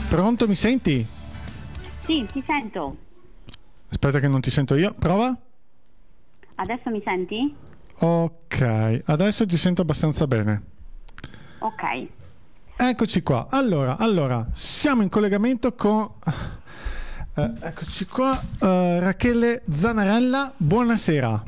Pronto, mi senti? Sì, ti sento. Aspetta che non ti sento io, prova. Adesso mi senti? Ok, adesso ti sento abbastanza bene. Ok. Eccoci qua. Allora, siamo in collegamento con eccoci qua, Rachele Zanarella, buonasera.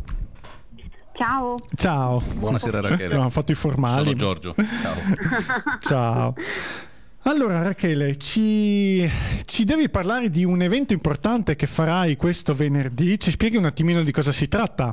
Ciao. Ciao. Buonasera Rachele. Abbiamo fatto i formali. Sono Giorgio. Ciao. Ciao. Allora Rachele, ci devi parlare di un evento importante che farai questo venerdì. Ci spieghi un attimino di cosa si tratta?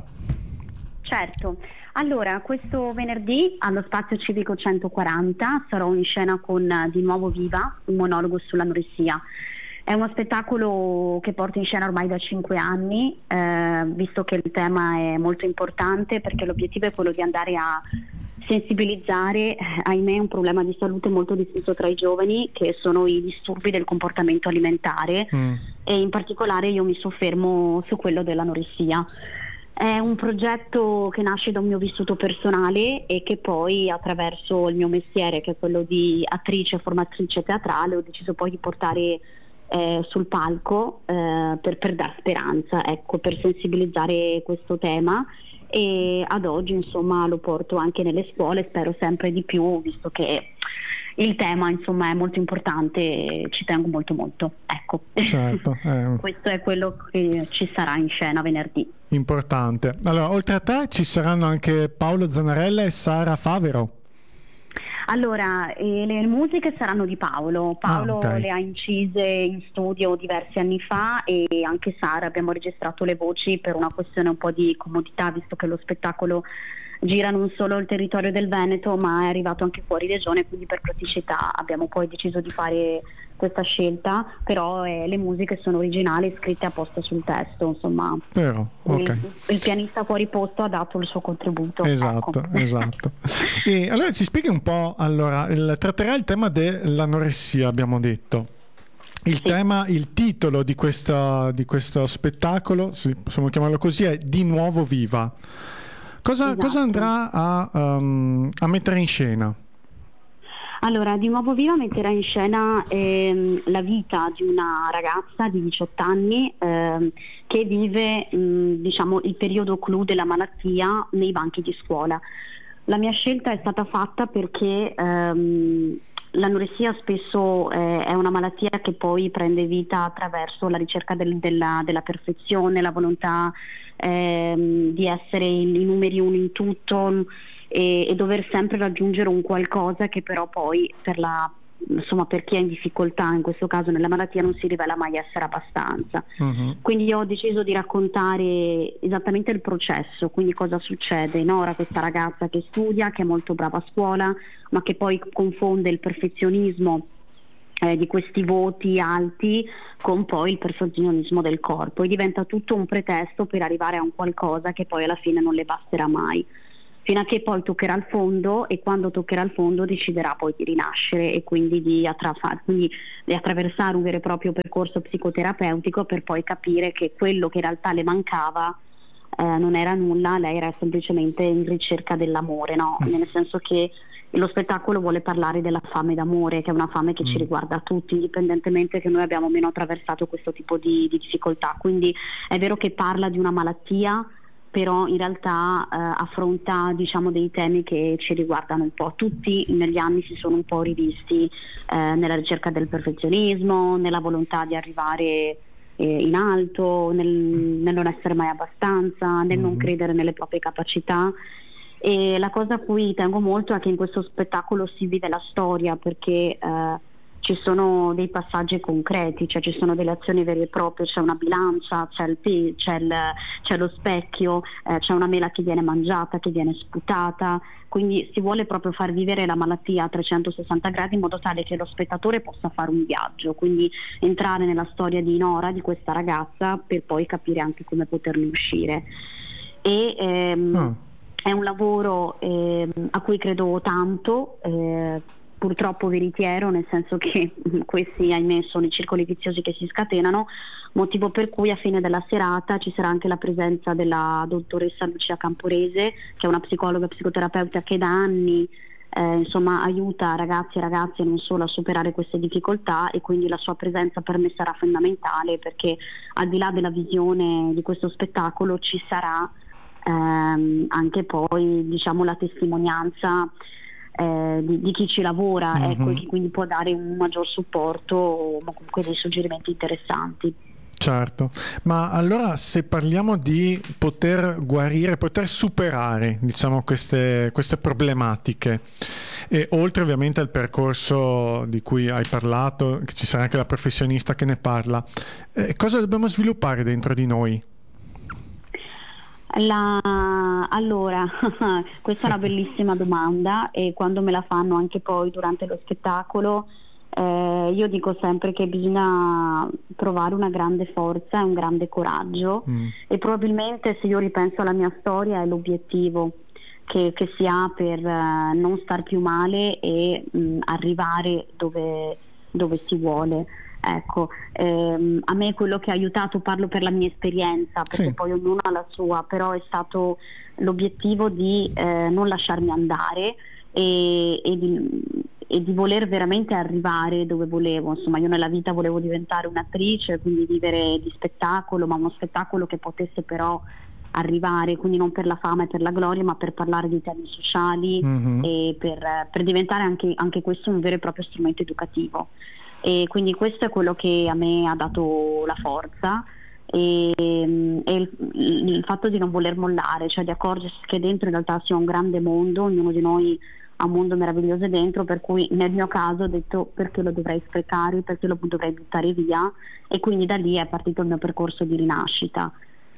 Certo. Allora, questo venerdì allo Spazio Civico 140 sarò in scena con Di nuovo Viva, un monologo sull'anoressia. È uno spettacolo che porto in scena ormai da 5 anni, visto che il tema è molto importante, perché l'obiettivo è quello di andare a sensibilizzare, ahimè, un problema di salute molto diffuso tra i giovani, che sono i disturbi del comportamento alimentare, e in particolare io mi soffermo su quello dell'anoressia. È un progetto che nasce da un mio vissuto personale e che poi, attraverso il mio mestiere, che è quello di attrice e formatrice teatrale, ho deciso poi di portare sul palco per dar speranza, ecco, per sensibilizzare questo tema. E ad oggi insomma lo porto anche nelle scuole, spero sempre di più, visto che il tema insomma è molto importante e ci tengo molto, ecco. Certo. Questo è quello che ci sarà in scena venerdì. Importante. Allora, oltre a te ci saranno anche Paolo Zanarella e Sara Favero. Allora, le musiche saranno di Paolo. Okay. Le ha incise in studio diversi anni fa, e anche Sara abbiamo registrato le voci per una questione un po' di comodità, visto che lo spettacolo gira non solo il territorio del Veneto, ma è arrivato anche fuori regione, quindi per praticità abbiamo poi deciso di fare questa scelta, però le musiche sono originali, scritte apposta sul testo, insomma. Vero, ok. Il pianista fuori posto ha dato il suo contributo. Esatto, ecco. esatto. E allora ci spieghi un po', allora, tratterà il tema dell'anoressia, abbiamo detto. Il tema, il titolo di questo spettacolo, se possiamo chiamarlo così, è Di nuovo Viva. Cosa andrà a mettere in scena? Allora, Di nuovo Viva metterà in scena la vita di una ragazza di 18 anni che vive diciamo il periodo clou della malattia nei banchi di scuola. La mia scelta è stata fatta perché l'anoressia spesso è una malattia che poi prende vita attraverso la ricerca della perfezione, la volontà di essere i numeri uno in tutto, e dover sempre raggiungere un qualcosa che però poi per chi è in difficoltà, in questo caso nella malattia, non si rivela mai essere abbastanza. Quindi io ho deciso di raccontare esattamente il processo, quindi cosa succede. Nora, questa ragazza che studia, che è molto brava a scuola, ma che poi confonde il perfezionismo di questi voti alti con poi il perfezionismo del corpo, e diventa tutto un pretesto per arrivare a un qualcosa che poi alla fine non le basterà mai, fino a che poi toccherà il fondo, e quando toccherà il fondo deciderà poi di rinascere e quindi di attraversare un vero e proprio percorso psicoterapeutico, per poi capire che quello che in realtà le mancava non era nulla, lei era semplicemente in ricerca dell'amore, no? Nel senso che lo spettacolo vuole parlare della fame d'amore, che è una fame che ci riguarda tutti, indipendentemente che noi abbiamo meno attraversato questo tipo di difficoltà. Quindi è vero che parla di una malattia, però in realtà affronta, diciamo, dei temi che ci riguardano un po'. Tutti negli anni si sono un po' rivisti nella ricerca del perfezionismo, nella volontà di arrivare in alto, nel non essere mai abbastanza, nel non credere nelle proprie capacità. E la cosa a cui tengo molto è che in questo spettacolo si vive la storia, perché ci sono dei passaggi concreti, cioè ci sono delle azioni vere e proprie, c'è una bilancia, c'è lo specchio, c'è una mela che viene mangiata, che viene sputata, quindi si vuole proprio far vivere la malattia a 360 gradi, in modo tale che lo spettatore possa fare un viaggio, quindi entrare nella storia di Nora, di questa ragazza, per poi capire anche come poterne uscire. È un lavoro a cui credo tanto, purtroppo veritiero, nel senso che questi, ahimè, sono i circoli viziosi che si scatenano, motivo per cui a fine della serata ci sarà anche la presenza della dottoressa Lucia Camporese, che è una psicologa e psicoterapeuta che da anni insomma aiuta ragazzi e ragazze non solo a superare queste difficoltà, e quindi la sua presenza per me sarà fondamentale, perché al di là della visione di questo spettacolo ci sarà anche poi, diciamo, la testimonianza di chi ci lavora, ecco, e chi quindi può dare un maggior supporto o comunque dei suggerimenti interessanti. Certo, ma allora se parliamo di poter guarire, poter superare, diciamo, queste problematiche, e oltre ovviamente al percorso di cui hai parlato, che ci sarà anche la professionista che ne parla, cosa dobbiamo sviluppare dentro di noi? Allora, questa è una bellissima domanda, e quando me la fanno anche poi durante lo spettacolo, io dico sempre che bisogna trovare una grande forza e un grande coraggio, e probabilmente, se io ripenso alla mia storia, è l'obiettivo che si ha per non star più male e arrivare dove si vuole. Ecco, a me quello che ha aiutato, parlo per la mia esperienza, perché poi ognuno ha la sua, però è stato l'obiettivo di non lasciarmi andare e di voler veramente arrivare dove volevo. Insomma, io nella vita volevo diventare un'attrice, quindi vivere di spettacolo, ma uno spettacolo che potesse però arrivare, quindi non per la fama e per la gloria, ma per parlare di temi sociali, e per diventare anche questo un vero e proprio strumento educativo. E quindi questo è quello che a me ha dato la forza, e il fatto di non voler mollare, cioè di accorgersi che dentro in realtà sia un grande mondo, ognuno di noi ha un mondo meraviglioso dentro, per cui nel mio caso ho detto: perché lo dovrei sprecare, perché lo dovrei buttare via, e quindi da lì è partito il mio percorso di rinascita,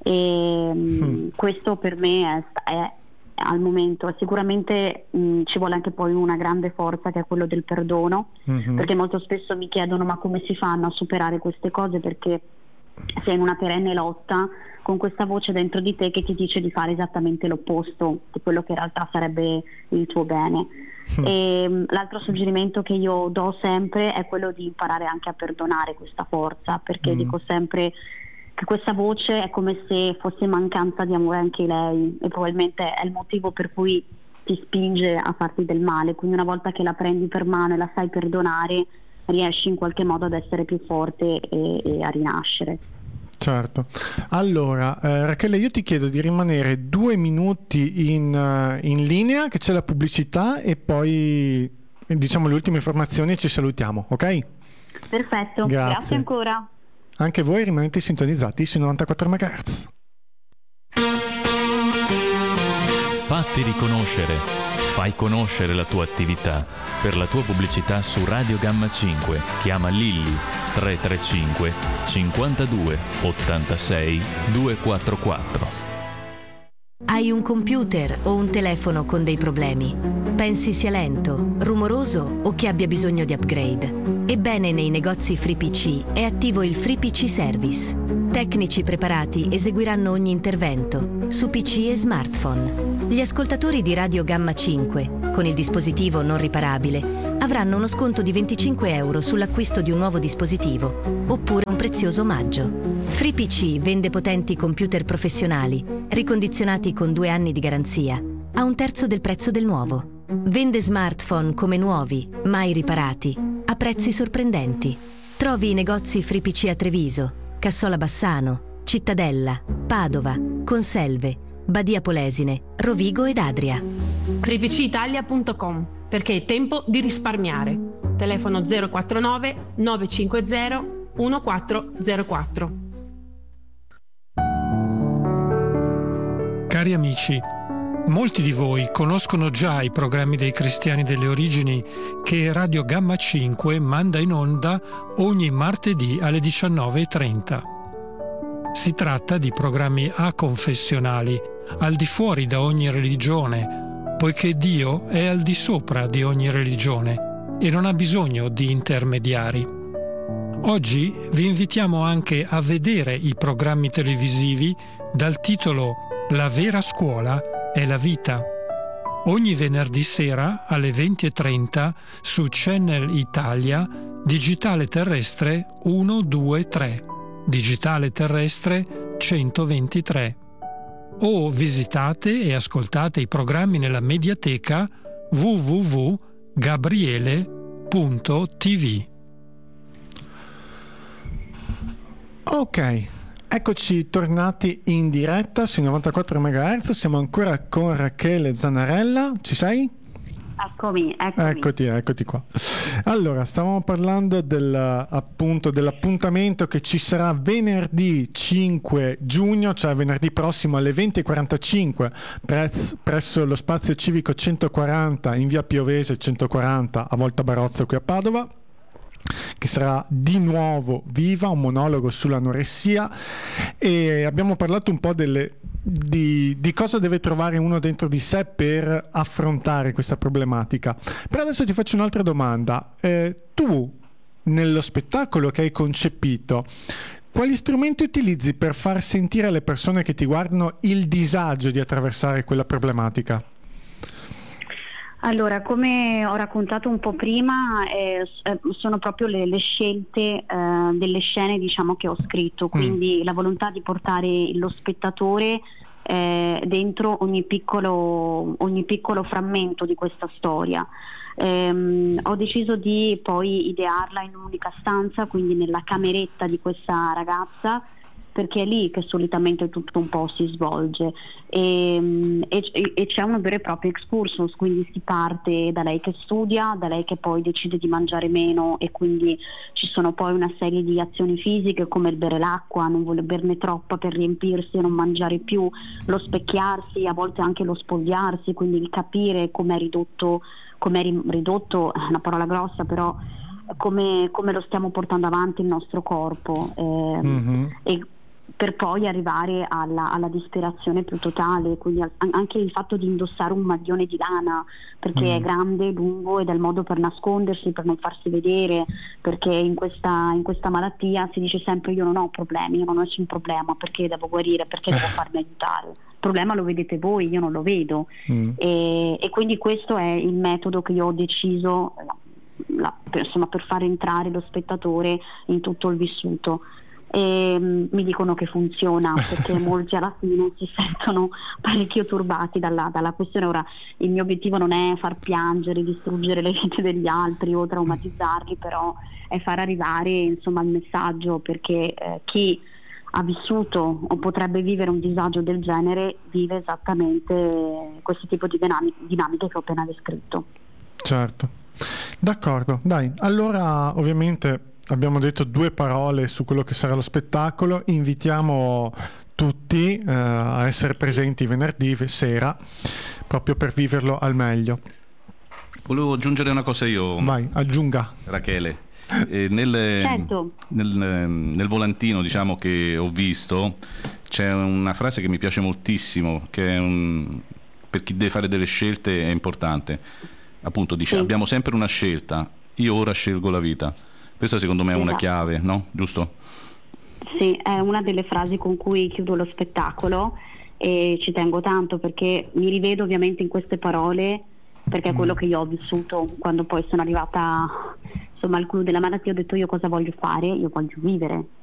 e questo per me è al momento sicuramente ci vuole anche poi una grande forza, che è quello del perdono, perché molto spesso mi chiedono: ma come si fanno a superare queste cose, perché sei in una perenne lotta con questa voce dentro di te che ti dice di fare esattamente l'opposto di quello che in realtà sarebbe il tuo bene. E l'altro suggerimento che io do sempre è quello di imparare anche a perdonare questa forza, perché dico sempre che questa voce è come se fosse mancanza di amore anche lei, e probabilmente è il motivo per cui ti spinge a farti del male. Quindi una volta che la prendi per mano e la sai perdonare, riesci in qualche modo ad essere più forte e a rinascere. Certo. Allora, Rachele, io ti chiedo di rimanere 2 minuti in linea, che c'è la pubblicità, e poi diciamo le ultime informazioni e ci salutiamo, ok? Perfetto, grazie ancora. Anche voi rimanete sintonizzati sui 94 MHz. Fatti riconoscere. Fai conoscere la tua attività. Per la tua pubblicità su Radio Gamma 5 chiama Lilli 335 52 86 244. Hai un computer o un telefono con dei problemi? Pensi sia lento, rumoroso o che abbia bisogno di upgrade? Ebbene, nei negozi FreePC è attivo il FreePC Service. Tecnici preparati eseguiranno ogni intervento su PC e smartphone. Gli ascoltatori di Radio Gamma 5, con il dispositivo non riparabile, avranno uno sconto di €25 sull'acquisto di un nuovo dispositivo, oppure un prezioso omaggio. FreePC vende potenti computer professionali, ricondizionati con 2 anni di garanzia, a 1/3 del prezzo del nuovo. Vende smartphone come nuovi, mai riparati, a prezzi sorprendenti. Trovi i negozi FreePC a Treviso, Cassola Bassano, Cittadella, Padova, Conselve, Badia Polesine, Rovigo ed Adria. FreePCItalia.com, perché è tempo di risparmiare. Telefono 049 950 1404. Cari amici, molti di voi conoscono già i programmi dei Cristiani delle Origini che Radio Gamma 5 manda in onda ogni martedì alle 19:30. Si tratta di programmi aconfessionali, al di fuori da ogni religione, poiché Dio è al di sopra di ogni religione e non ha bisogno di intermediari. Oggi vi invitiamo anche a vedere i programmi televisivi dal titolo La vera scuola è la vita. Ogni venerdì sera alle 20:30 su Channel Italia, digitale terrestre 123, digitale terrestre 123. O visitate e ascoltate i programmi nella mediateca www.gabriele.tv. Ok, eccoci tornati in diretta sui 94 MHz, siamo ancora con Rachele Zanarella, ci sei? Eccomi. Eccoti qua. Allora, stavamo parlando dell'appuntamento che ci sarà venerdì 5 giugno, cioè venerdì prossimo alle 20:45 presso lo Spazio Civico 140 in via Piovese 140 a Volta Barozzo qui a Padova, che sarà di nuovo Viva, un monologo sull'anoressia, e abbiamo parlato un po' di cosa deve trovare uno dentro di sé per affrontare questa problematica. Però adesso ti faccio un'altra domanda. Tu, nello spettacolo che hai concepito, quali strumenti utilizzi per far sentire alle persone che ti guardano il disagio di attraversare quella problematica? Allora, come ho raccontato un po' prima, sono proprio le scelte delle scene, diciamo, che ho scritto, quindi la volontà di portare lo spettatore dentro ogni piccolo frammento di questa storia. Ho deciso di poi idearla in un'unica stanza, quindi nella cameretta di questa ragazza, perché è lì che solitamente tutto un po' si svolge, e c'è un vero e proprio excursus, quindi si parte da lei che studia, da lei che poi decide di mangiare meno, e quindi ci sono poi una serie di azioni fisiche come il bere l'acqua, non voler berne troppa per riempirsi e non mangiare più, lo specchiarsi, a volte anche lo spogliarsi, quindi il capire com'è ridotto, è una parola grossa, però come lo stiamo portando avanti il nostro corpo, e per poi arrivare alla disperazione più totale, quindi anche il fatto di indossare un maglione di lana perché è grande, lungo, ed è il modo per nascondersi, per non farsi vedere, perché in questa malattia si dice sempre: io non ho problemi, io non ho nessun problema, perché devo guarire, perché devo farmi aiutare, il problema lo vedete voi, io non lo vedo. E quindi questo è il metodo che io ho deciso per far entrare lo spettatore in tutto il vissuto. E mi dicono che funziona, perché molti alla fine si sentono parecchio turbati dalla questione. Ora, il mio obiettivo non è far piangere, distruggere le vite degli altri o traumatizzarli, però è far arrivare, insomma, il messaggio, perché chi ha vissuto o potrebbe vivere un disagio del genere vive esattamente questo tipo di dinamiche che ho appena descritto. Certo, d'accordo, dai, allora ovviamente abbiamo detto 2 parole su quello che sarà lo spettacolo. Invitiamo tutti a essere presenti venerdì sera, proprio per viverlo al meglio. Volevo aggiungere una cosa io. Vai, aggiunga. Rachele, certo. nel volantino, diciamo, che ho visto, c'è una frase che mi piace moltissimo, che è per chi deve fare delle scelte è importante. Appunto dice: sì, abbiamo sempre una scelta, io ora scelgo la vita. Questa secondo me è una chiave, no? Giusto? Sì, è una delle frasi con cui chiudo lo spettacolo, e ci tengo tanto perché mi rivedo ovviamente in queste parole, perché è quello che io ho vissuto quando poi sono arrivata, insomma, al clou della malattia. Ho detto: io cosa voglio fare? Io voglio vivere,